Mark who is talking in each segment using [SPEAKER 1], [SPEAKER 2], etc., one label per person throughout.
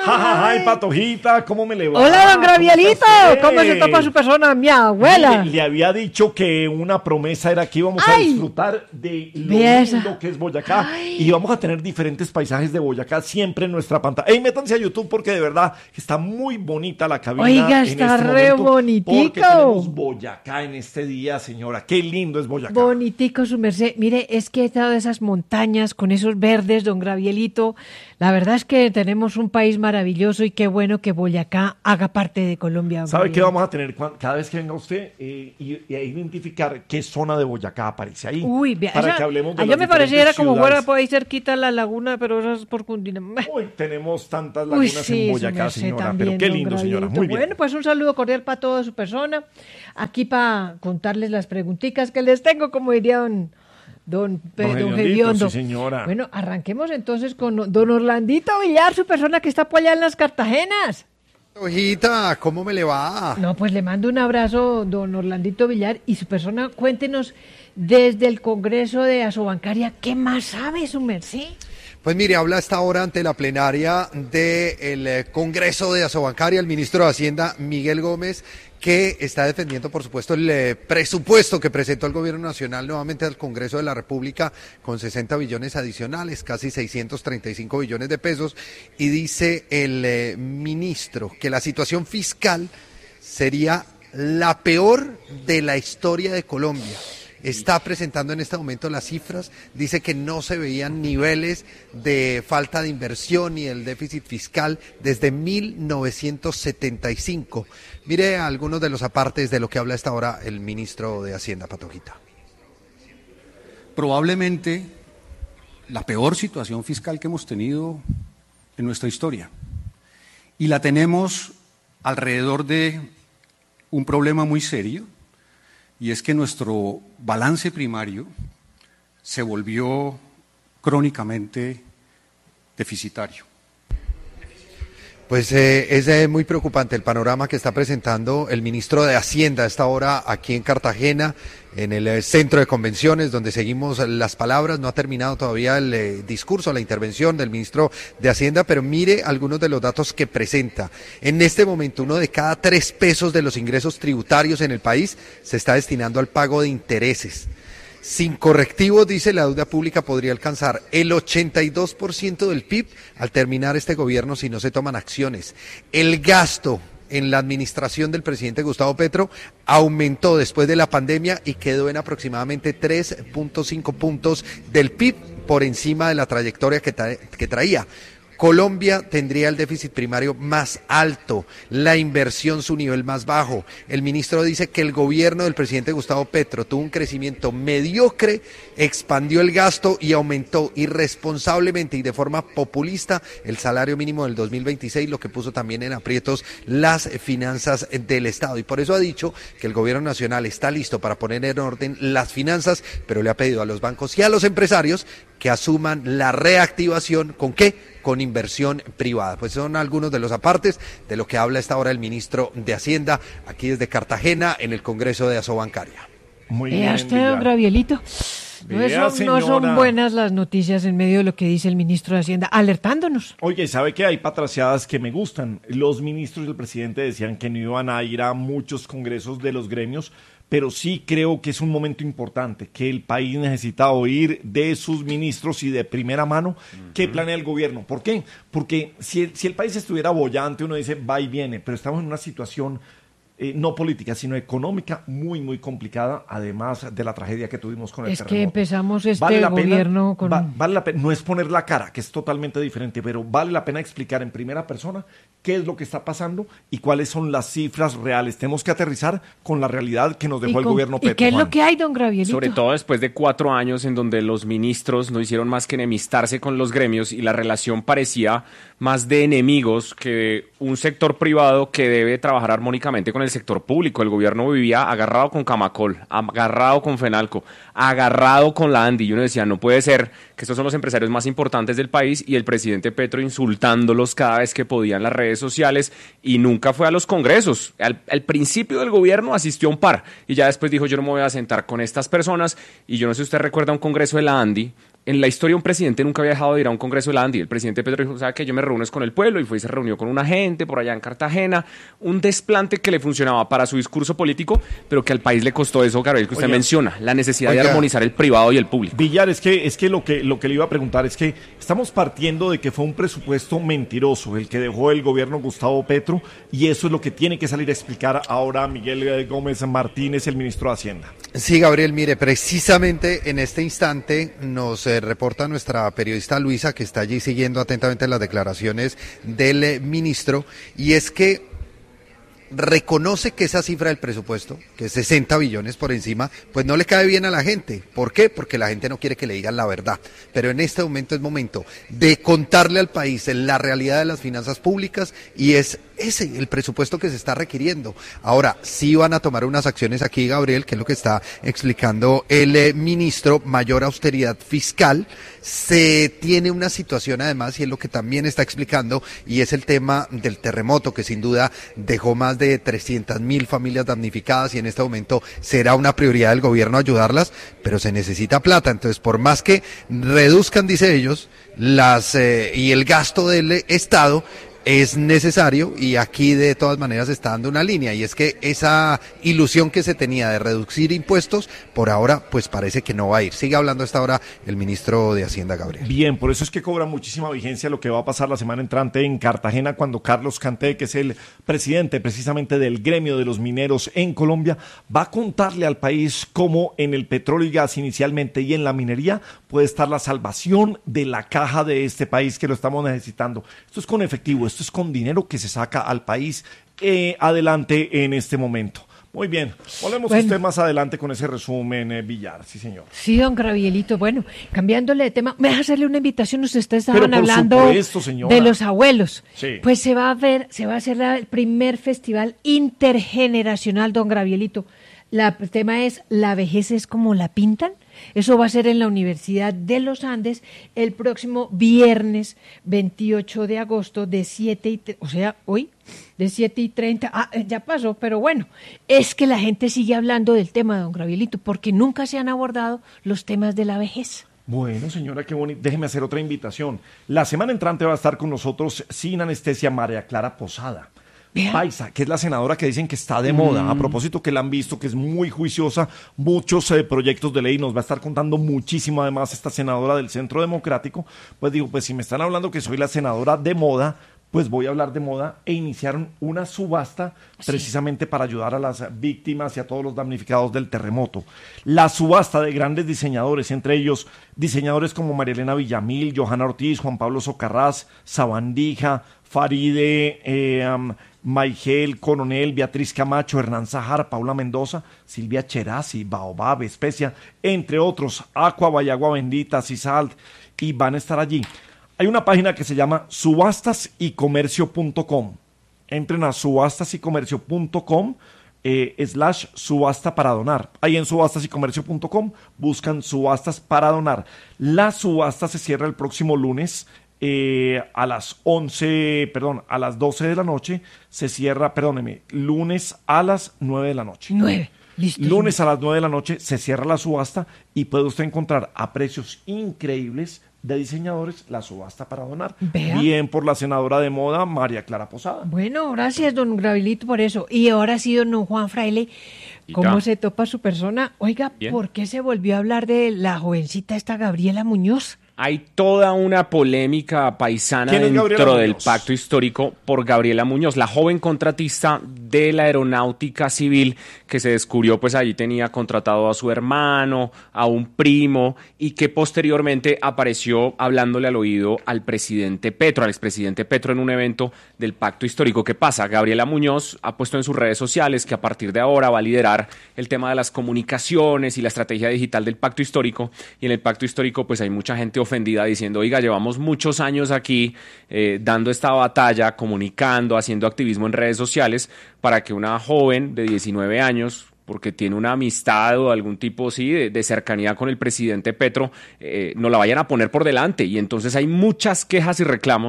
[SPEAKER 1] Ay, Patojita, ¿cómo me le va?
[SPEAKER 2] Hola, don Gravielito. ¿Cómo se
[SPEAKER 1] se
[SPEAKER 2] topa su persona, mi abuela?
[SPEAKER 1] Le había dicho que una promesa era que íbamos a disfrutar de lo lindo que es Boyacá. Y vamos a tener diferentes paisajes de Boyacá siempre en nuestra pantalla. Ey, métanse a YouTube porque de verdad está muy bonita la cabina.
[SPEAKER 2] Oiga,
[SPEAKER 1] en
[SPEAKER 2] está
[SPEAKER 1] este
[SPEAKER 2] re
[SPEAKER 1] momento,
[SPEAKER 2] bonitico.
[SPEAKER 1] porque tenemos Boyacá en este día, señora. Qué lindo es Boyacá.
[SPEAKER 2] Bonitico, su merced. Mire, es que todas esas montañas con esos verdes, don Gravielito, la verdad es que tenemos un país maravilloso y qué bueno que Boyacá haga parte de Colombia.
[SPEAKER 1] ¿Sabe qué vamos a tener cada vez que venga usted? Y a identificar qué zona de Boyacá aparece ahí.
[SPEAKER 2] Uy,
[SPEAKER 1] para que hablemos de
[SPEAKER 2] yo
[SPEAKER 1] las
[SPEAKER 2] me pareciera
[SPEAKER 1] diferentes
[SPEAKER 2] como
[SPEAKER 1] ciudades.
[SPEAKER 2] fuera por ahí cerquita la laguna, pero eso es por Cundinamarca.
[SPEAKER 1] Uy, tenemos tantas lagunas en Boyacá, señora.
[SPEAKER 2] También,
[SPEAKER 1] pero qué lindo, señora. Muy bien.
[SPEAKER 2] Bueno, pues un saludo cordial para toda su persona. Aquí para contarles las preguntitas que les tengo, como diría don Gediondo.
[SPEAKER 1] Sí, señora.
[SPEAKER 2] Bueno, arranquemos entonces con don Orlandito Villar, su persona que está por allá en las Cartagenas.
[SPEAKER 3] Ojita, ¿cómo me le va?
[SPEAKER 2] No, pues le mando un abrazo, don Orlandito Villar, y su persona, cuéntenos desde el Congreso de Asobancaria, ¿qué más sabe su merced?
[SPEAKER 3] Pues mire, habla esta hora ante la plenaria del Congreso de Asobancaria el ministro de Hacienda, Miguel Gómez, que está defendiendo, por supuesto, el presupuesto que presentó el Gobierno Nacional nuevamente al Congreso de la República con 60 billones adicionales, casi 635 billones de pesos, y dice el ministro que la situación fiscal sería la peor de la historia de Colombia. Está presentando en este momento las cifras, dice que no se veían niveles de falta de inversión y el déficit fiscal desde 1975. Mire algunos de los apartes de lo que habla a esta hora el ministro de Hacienda, Patojita.
[SPEAKER 4] Probablemente la peor situación fiscal que hemos tenido en nuestra historia. Y la tenemos alrededor de un problema muy serio, y es que nuestro balance primario se volvió crónicamente deficitario.
[SPEAKER 3] Pues es muy preocupante el panorama que está presentando el ministro de Hacienda a esta hora aquí en Cartagena, en el centro de convenciones, donde seguimos las palabras. No ha terminado todavía el discurso, la intervención del ministro de Hacienda, pero mire algunos de los datos que presenta. En este momento, 1 de cada 3 pesos de los ingresos tributarios en el país se está destinando al pago de intereses. Sin correctivos, dice, la deuda pública podría alcanzar el 82% del PIB al terminar este gobierno si no se toman acciones. El gasto en la administración del presidente Gustavo Petro aumentó después de la pandemia y quedó en aproximadamente 3.5 puntos del PIB por encima de la trayectoria que traía. Colombia tendría el déficit primario más alto, la inversión su nivel más bajo. El ministro dice que el gobierno del presidente Gustavo Petro tuvo un crecimiento mediocre, expandió el gasto y aumentó irresponsablemente y de forma populista el salario mínimo del 2026, lo que puso también en aprietos las finanzas del Estado. Y por eso ha dicho que el gobierno nacional está listo para poner en orden las finanzas, pero le ha pedido a los bancos y a los empresarios que asuman la reactivación. ¿Con qué? Con inversión privada. Pues son algunos de los apartes de lo que habla esta hora el ministro de Hacienda, aquí desde Cartagena, en el Congreso de Asobancaria.
[SPEAKER 1] Muy bien,
[SPEAKER 2] Vea usted, don Gravielito. No son buenas las noticias en medio de lo que dice el ministro de Hacienda, alertándonos.
[SPEAKER 1] Oye, ¿sabe qué? Hay patraciadas que me gustan. Los ministros y el presidente decían que no iban a ir a muchos congresos de los gremios, pero sí creo que es un momento importante, que el país necesita oír de sus ministros y de primera mano qué planea el gobierno. ¿Por qué? Porque si el país estuviera boyante, uno dice va y viene, pero estamos en una situación no política, sino económica muy, muy complicada, además de la tragedia que tuvimos con el terremoto.
[SPEAKER 2] Es que empezamos gobierno con...
[SPEAKER 1] Vale la pena, no es poner la cara, que es totalmente diferente, pero vale la pena explicar en primera persona qué es lo que está pasando y cuáles son las cifras reales. Tenemos que aterrizar con la realidad que nos dejó el gobierno Petro.
[SPEAKER 2] ¿Y qué es lo que hay, don Gravielito?
[SPEAKER 5] Sobre todo después de 4 años en donde los ministros no hicieron más que enemistarse con los gremios y la relación parecía más de enemigos que de un sector privado que debe trabajar armónicamente con el sector público. El gobierno vivía agarrado con Camacol, agarrado con Fenalco, agarrado con la ANDI. Y uno decía, no puede ser que estos son los empresarios más importantes del país y el presidente Petro insultándolos cada vez que podía en las redes sociales y nunca fue a los congresos. Al principio del gobierno asistió a un par y ya después dijo, yo no me voy a sentar con estas personas. Y yo no sé si usted recuerda un congreso de la ANDI En la historia un presidente nunca había dejado de ir a un congreso de la ANDI. El presidente Petro dijo, ¿sabe qué? Yo me reúno con el pueblo, y fue y se reunió con una gente por allá en Cartagena. Un desplante que le funcionaba para su discurso político, pero que al país le costó eso, Gabriel, que usted menciona, la necesidad de armonizar el privado y el público.
[SPEAKER 1] Villar, es que lo que le iba a preguntar es que estamos partiendo de que fue un presupuesto mentiroso el que dejó el gobierno Gustavo Petro, y eso es lo que tiene que salir a explicar ahora Miguel Gómez Martínez, el ministro de Hacienda.
[SPEAKER 3] Sí, Gabriel, mire, precisamente en este instante nos reporta nuestra periodista Luisa, que está allí siguiendo atentamente las declaraciones del ministro, y es que reconoce que esa cifra del presupuesto, que es 60 billones por encima, pues no le cae bien a la gente. ¿Por qué? Porque la gente no quiere que le digan la verdad. Pero en este momento es momento de contarle al país la realidad de las finanzas públicas, y es ese el presupuesto que se está requiriendo. Ahora, sí van a tomar unas acciones aquí, Gabriel, que es lo que está explicando el ministro, mayor austeridad fiscal. Se tiene una situación además, y es lo que también está explicando, y es el tema del terremoto, que sin duda dejó más de 300.000 familias damnificadas, y en este momento será una prioridad del gobierno ayudarlas, pero se necesita plata. Entonces, por más que reduzcan, dice ellos, y el gasto del Estado, es necesario, y aquí de todas maneras está dando una línea, y es que esa ilusión que se tenía de reducir impuestos, por ahora pues parece que no va a ir. Sigue hablando hasta ahora el ministro de Hacienda, Gabriel.
[SPEAKER 1] Bien, por eso es que cobra muchísima vigencia lo que va a pasar la semana entrante en Cartagena, cuando Carlos Canté, que es el presidente precisamente del gremio de los mineros en Colombia, va a contarle al país cómo en el petróleo y gas inicialmente y en la minería puede estar la salvación de la caja de este país, que lo estamos necesitando. Esto es con efectivo, esto es con dinero que se saca al país adelante en este momento. Muy bien, volvemos a usted más adelante con ese resumen, Villar, sí señor.
[SPEAKER 2] Sí, don Gravielito, bueno, cambiándole de tema, me deja hacerle una invitación. Ustedes estaban hablando de los abuelos.
[SPEAKER 1] Sí.
[SPEAKER 2] Pues se va a hacer el primer festival intergeneracional, don Gravielito. El tema es, ¿la vejez es como la pintan? Eso va a ser en la Universidad de los Andes el próximo viernes 28 de agosto de 7:30. Ya pasó, pero bueno, es que la gente sigue hablando del tema, don Gravielito, porque nunca se han abordado los temas de la vejez.
[SPEAKER 1] Bueno, señora, qué bonito. Déjeme hacer otra invitación. La semana entrante va a estar con nosotros, sin anestesia, María Clara Posada. Paisa, que es la senadora que dicen que está de moda, a propósito que la han visto, que es muy juiciosa, muchos proyectos de ley, nos va a estar contando muchísimo además esta senadora del Centro Democrático. Pues digo, pues si me están hablando que soy la senadora de moda, pues voy a hablar de moda, e iniciaron una subasta precisamente para ayudar a las víctimas y a todos los damnificados del terremoto. La subasta de grandes diseñadores, entre ellos diseñadores como María Elena Villamil, Johanna Ortiz, Juan Pablo Socarrás, Sabandija, Faride, Maigel, Coronel, Beatriz Camacho, Hernán Zahar, Paula Mendoza, Silvia Cherasi, Baobab, Especia, entre otros, Aqua, Bayagua Bendita, Cisalt, y van a estar allí. Hay una página que se llama subastasycomercio.com. Entren a subastasycomercio.com /subasta para donar. Ahí en subastasycomercio.com buscan subastas para donar. La subasta se cierra el próximo lunes a las 12 de la noche. Se cierra, lunes a las 9 de la noche. 9. Listo. Lunes a las 9 de la noche se cierra la subasta, y puede usted encontrar a precios increíbles de diseñadores la subasta para donar. Vea. Bien por la senadora de moda, María Clara Posada.
[SPEAKER 2] Bueno, gracias, don Gravilito, por eso. Y ahora sí, don Juan Fraile, ¿cómo se topa su persona? Oiga, bien. ¿Por qué se volvió a hablar de la jovencita esta Gabriela Muñoz?
[SPEAKER 5] Hay toda una polémica paisana dentro del pacto histórico por Gabriela Muñoz, la joven contratista de la aeronáutica civil, que se descubrió, pues allí tenía contratado a su hermano, a un primo, y que posteriormente apareció hablándole al oído al expresidente Petro, en un evento del pacto histórico. ¿Qué pasa? Gabriela Muñoz ha puesto en sus redes sociales que a partir de ahora va a liderar el tema de las comunicaciones y la estrategia digital del pacto histórico, y en el pacto histórico pues hay mucha gente ofendida diciendo, oiga, llevamos muchos años aquí dando esta batalla, comunicando, haciendo activismo en redes sociales, para que una joven de 19 años, porque tiene una amistad o algún tipo de cercanía con el presidente Petro, no la vayan a poner por delante. Y entonces hay muchas quejas y reclamos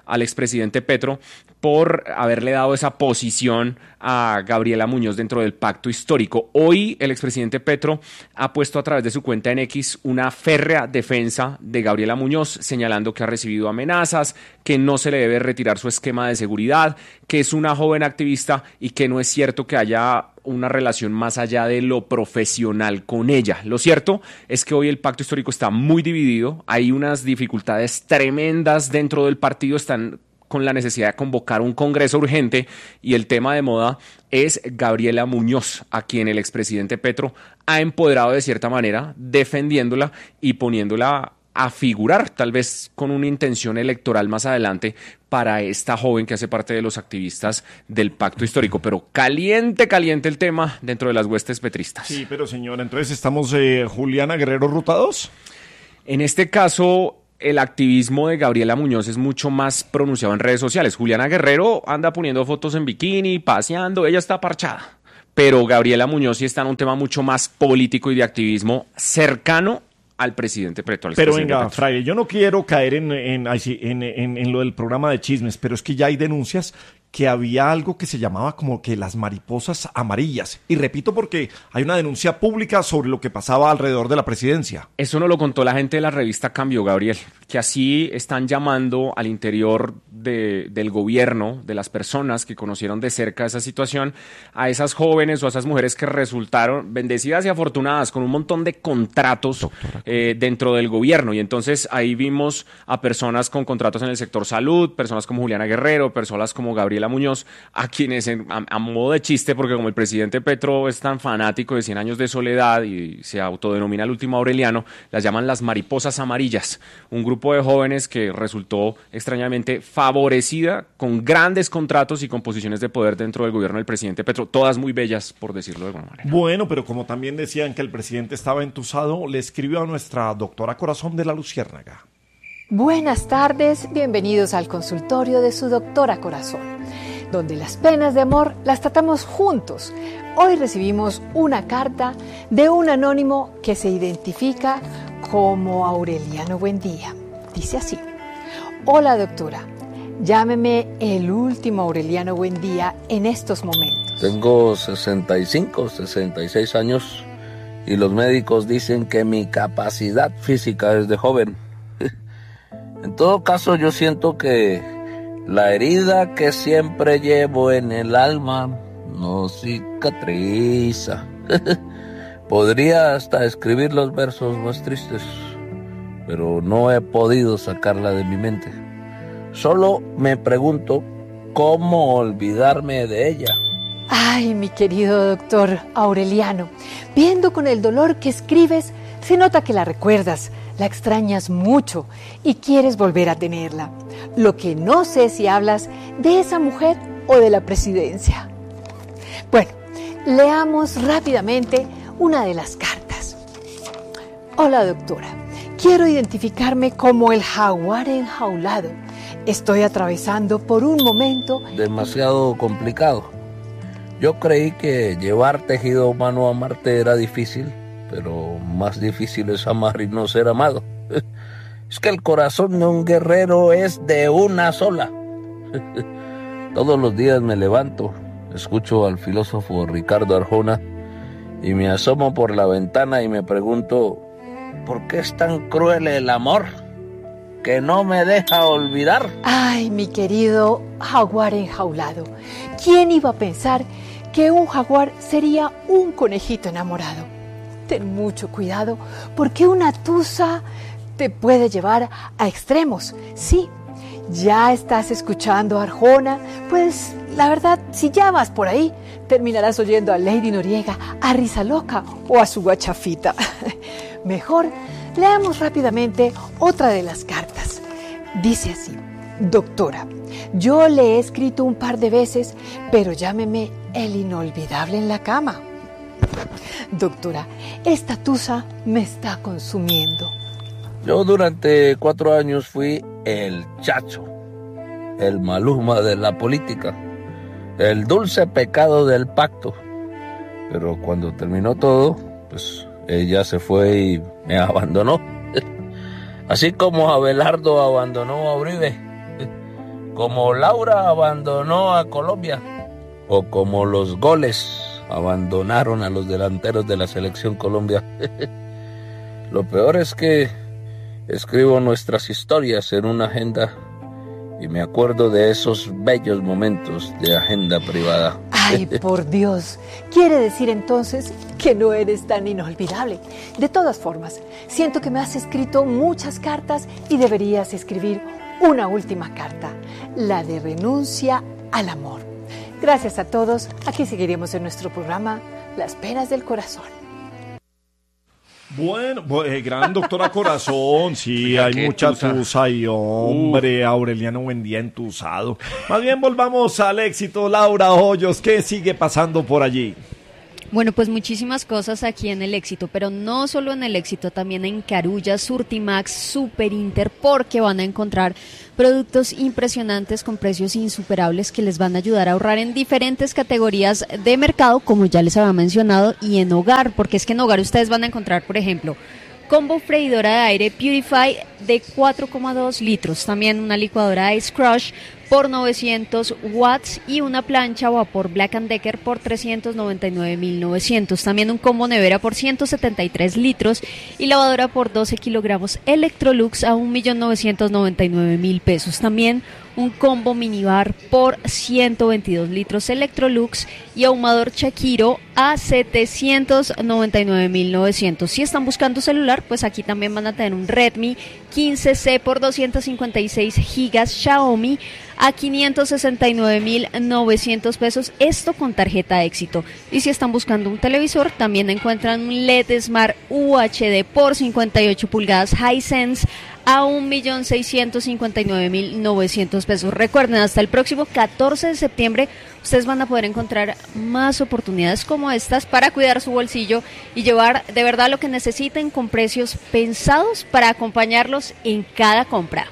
[SPEAKER 5] al expresidente Petro por haberle dado esa posición a Gabriela Muñoz dentro del pacto histórico. Hoy el expresidente Petro ha puesto a través de su cuenta en X una férrea defensa de Gabriela Muñoz, señalando que ha recibido amenazas, que no se le debe retirar su esquema de seguridad, que es una joven activista y que no es cierto que haya una relación más allá de lo profesional con ella. Lo cierto es que hoy el pacto histórico está muy dividido, hay unas dificultades tremendas dentro del partido, están con la necesidad de convocar un congreso urgente y el tema de moda es Gabriela Muñoz, a quien el expresidente Petro ha empoderado de cierta manera, defendiéndola y poniéndola a figurar, tal vez con una intención electoral más adelante para esta joven que hace parte de los activistas del pacto histórico. Pero caliente el tema dentro de las huestes petristas.
[SPEAKER 1] Sí, pero señora, entonces estamos Juliana Guerrero Ruta 2.
[SPEAKER 5] En este caso, el activismo de Gabriela Muñoz es mucho más pronunciado en redes sociales. Juliana Guerrero anda poniendo fotos en bikini, paseando, ella está parchada. Pero Gabriela Muñoz sí está en un tema mucho más político y de activismo cercano al presidente Petro.
[SPEAKER 1] Pero venga, Fraile, yo no quiero caer en lo del programa de chismes, pero es que ya hay denuncias que había algo que se llamaba como que las mariposas amarillas. Y repito porque hay una denuncia pública sobre lo que pasaba alrededor de la presidencia.
[SPEAKER 5] Eso nos lo contó la gente de la revista Cambio, Gabriel, que así están llamando al interior del gobierno, de las personas que conocieron de cerca esa situación, a esas jóvenes o a esas mujeres que resultaron bendecidas y afortunadas con un montón de contratos dentro del gobierno. Y entonces ahí vimos a personas con contratos en el sector salud, personas como Juliana Guerrero, personas como Gabriela Muñoz, a quienes a modo de chiste, porque como el presidente Petro es tan fanático de 100 años de soledad y se autodenomina el último Aureliano, las llaman las mariposas amarillas, un grupo de jóvenes que resultó extrañamente favorecida con grandes contratos y con posiciones de poder dentro del gobierno del presidente Petro, todas muy bellas, por decirlo de alguna manera.
[SPEAKER 1] Bueno, pero como también decían que el presidente estaba entusado, le escribió a nuestra doctora Corazón de la Luciérnaga.
[SPEAKER 6] Buenas tardes, bienvenidos al consultorio de su doctora Corazón, donde las penas de amor las tratamos juntos. Hoy recibimos una carta de un anónimo que se identifica como Aureliano Buendía. Dice así: hola doctora, llámeme el último Aureliano Buendía en estos momentos.
[SPEAKER 7] Tengo 66 años y los médicos dicen que mi capacidad física es de joven. En todo caso, yo siento que la herida que siempre llevo en el alma no cicatriza. Podría hasta escribir los versos más tristes, pero no he podido sacarla de mi mente. Solo me pregunto cómo olvidarme de ella.
[SPEAKER 6] Ay, mi querido doctor Aureliano, viendo con el dolor que escribes, se nota que la recuerdas, la extrañas mucho y quieres volver a tenerla. Lo que no sé si hablas de esa mujer o de la presidencia. Bueno, leamos rápidamente una de las cartas. Hola doctora, quiero identificarme como el jaguar enjaulado. Estoy atravesando por un momento
[SPEAKER 7] demasiado complicado. Yo creí que llevar tejido humano a Marte era difícil, pero más difícil es amar y no ser amado. Es que el corazón de un guerrero es de una sola. Todos los días me levanto, escucho al filósofo Ricardo Arjona y me asomo por la ventana y me pregunto, ¿por qué es tan cruel el amor que no me deja olvidar?
[SPEAKER 6] Ay, mi querido jaguar enjaulado, ¿quién iba a pensar que un jaguar sería un conejito enamorado? Ten mucho cuidado porque una tusa te puede llevar a extremos. Sí, ya estás escuchando a Arjona, pues la verdad, si ya vas por ahí, terminarás oyendo a Lady Noriega, a Risa Loca o a su guachafita. Mejor leamos rápidamente otra de las cartas. Dice así: doctora, yo le he escrito un par de veces, pero llámeme el inolvidable en la cama. Doctora, esta tusa me está consumiendo.
[SPEAKER 7] Yo durante 4 años fui el Chacho, el Maluma de la política, el dulce pecado del pacto. Pero cuando terminó todo, pues ella se fue y me abandonó. Así como Abelardo abandonó a Uribe. como Laura abandonó a Colombia o como los goles abandonaron a los delanteros de la selección Colombia. Lo peor es que escribo nuestras historias en una agenda y me acuerdo de esos bellos momentos de agenda privada.
[SPEAKER 6] Ay, por Dios. Quiere decir entonces que no eres tan inolvidable. De todas formas, siento que me has escrito muchas cartas y deberías escribir una última carta, la de renuncia al amor. Gracias a todos. Aquí seguiremos en nuestro programa Las Penas del Corazón.
[SPEAKER 1] Bueno, gran doctora Corazón, sí, hay mucha tusa ahí, hombre, Aureliano Buendía entusado. Más bien volvamos al éxito, Laura Hoyos, ¿qué sigue pasando por allí?
[SPEAKER 8] Bueno, pues muchísimas cosas aquí en el éxito, pero no solo en el éxito, también en Carulla, Surtimax, Super Inter, porque van a encontrar productos impresionantes con precios insuperables que les van a ayudar a ahorrar en diferentes categorías de mercado, como ya les había mencionado, y en hogar, porque es que en hogar ustedes van a encontrar, por ejemplo, combo freidora de aire Purify de 4,2 litros, también una licuadora Ice Crush por 900 watts y una plancha vapor Black & Decker por 399.900. También un combo nevera por 173 litros y lavadora por 12 kilogramos Electrolux a 1.999.000 pesos. También un combo minibar por 122 litros Electrolux y ahumador Shakiro a 799.900. Si están buscando celular, pues aquí también van a tener un Redmi 15C por 256 gigas Xiaomi a 569.900 pesos, esto con tarjeta Éxito. Y si están buscando un televisor, también encuentran un LED Smart UHD por 58 pulgadas Hisense a 1.659.900 pesos. Recuerden, hasta el próximo 14 de septiembre ustedes van a poder encontrar más oportunidades como estas para cuidar su bolsillo y llevar de verdad lo que necesiten con precios pensados para acompañarlos en cada compra.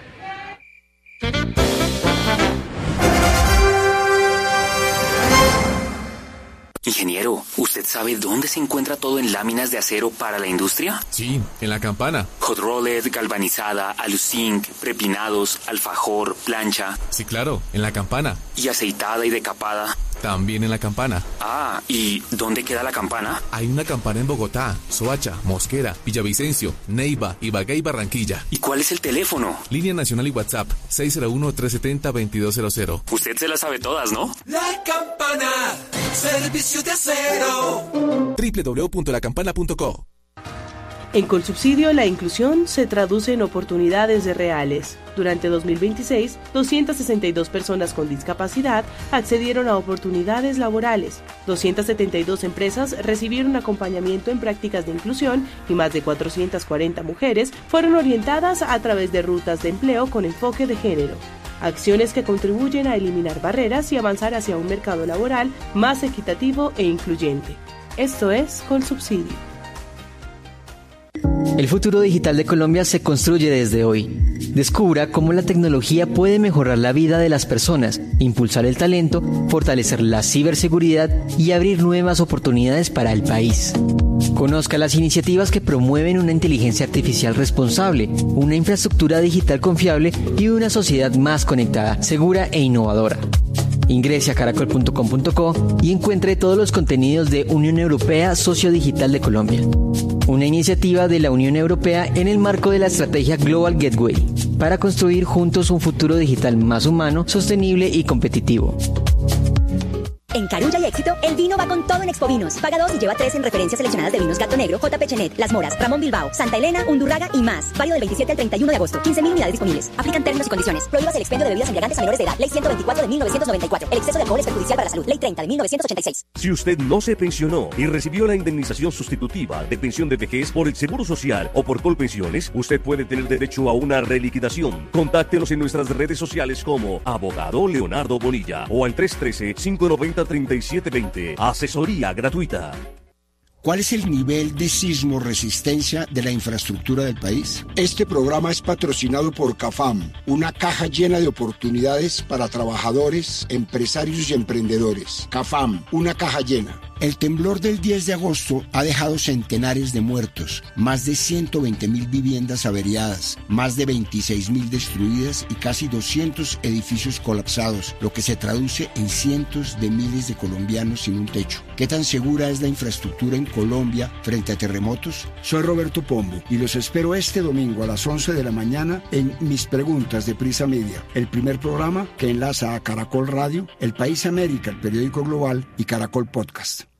[SPEAKER 9] Ingeniero, ¿usted sabe dónde se encuentra todo en láminas de acero para la industria?
[SPEAKER 10] Sí, en La Campana.
[SPEAKER 9] Hot rolled, galvanizada, aluzinc, prepinados, alfajor, plancha.
[SPEAKER 10] Sí, claro, en La Campana.
[SPEAKER 9] ¿Y aceitada y decapada?
[SPEAKER 10] También en La Campana.
[SPEAKER 9] Ah, ¿y dónde queda La Campana?
[SPEAKER 10] Hay una Campana en Bogotá, Soacha, Mosquera, Villavicencio, Neiva, Ibagué y Barranquilla.
[SPEAKER 9] ¿Y cuál es el teléfono?
[SPEAKER 10] Línea nacional y WhatsApp, 601-370-2200.
[SPEAKER 9] Usted se las sabe todas, ¿no?
[SPEAKER 11] La Campana, servicio de acero.
[SPEAKER 10] www.lacampana.co.
[SPEAKER 12] En Colsubsidio, la inclusión se traduce en oportunidades reales. Durante 2026, 262 personas con discapacidad accedieron a oportunidades laborales. 272 empresas recibieron acompañamiento en prácticas de inclusión y más de 440 mujeres fueron orientadas a través de rutas de empleo con enfoque de género. Acciones que contribuyen a eliminar barreras y avanzar hacia un mercado laboral más equitativo e incluyente. Esto es Colsubsidio.
[SPEAKER 13] El futuro digital de Colombia se construye desde hoy. Descubra cómo la tecnología puede mejorar la vida de las personas, impulsar el talento, fortalecer la ciberseguridad y abrir nuevas oportunidades para el país. Conozca las iniciativas que promueven una inteligencia artificial responsable, una infraestructura digital confiable y una sociedad más conectada, segura e innovadora. Ingrese a caracol.com.co y encuentre todos los contenidos de Unión Europea Socio Digital de Colombia. Una iniciativa de la Unión Europea en el marco de la estrategia Global Gateway, para construir juntos un futuro digital más humano, sostenible y competitivo.
[SPEAKER 14] En Carulla y Éxito, el vino va con todo en Expovinos. Paga 2 y lleva 3 en referencias seleccionadas de vinos Gato Negro, J.P. Chenet, Las Moras, Ramón Bilbao, Santa Elena, Undurraga y más. Válido del 27 al 31 de agosto. 15.000 unidades disponibles. Aplican términos y condiciones. Prohíbas el expendio de bebidas embriagantes a menores de edad. Ley 124 de 1994. El exceso de alcohol es perjudicial para la salud. Ley 30 de 1986.
[SPEAKER 15] Si usted no se pensionó y recibió la indemnización sustitutiva de pensión de vejez por el Seguro Social o por Colpensiones, usted puede tener derecho a una reliquidación. Contáctenos en nuestras redes sociales como Abogado Leonardo Bonilla o al 313-590-3720. Asesoría gratuita.
[SPEAKER 16] ¿Cuál es el nivel de sismo resistencia de la infraestructura del país? Este programa es patrocinado por CAFAM, una caja llena de oportunidades para trabajadores, empresarios y emprendedores. CAFAM, una caja llena. El temblor del 10 de agosto ha dejado centenares de muertos, más de 120.000 viviendas averiadas, más de 26.000 destruidas y casi 200 edificios colapsados, lo que se traduce en cientos de miles de colombianos sin un techo. ¿Qué tan segura es la infraestructura en Colombia frente a terremotos? Soy Roberto Pombo y los espero este domingo a las 11 de la mañana en Mis Preguntas de Prisa Media, el primer programa que enlaza a Caracol Radio, El País América, el periódico global, y Caracol Podcast.